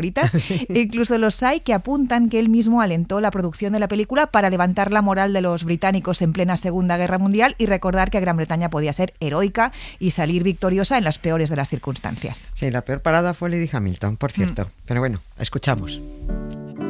favoritas. Incluso los hay que apuntan que él mismo alentó la producción de la película para levantar la moral de los británicos en plena Segunda Guerra Mundial y recordar que Gran Bretaña podía ser heroica y salir victoriosa en las peores de las circunstancias. Sí, la peor parada fue Lady Hamilton, por cierto. Pero bueno, escuchamos.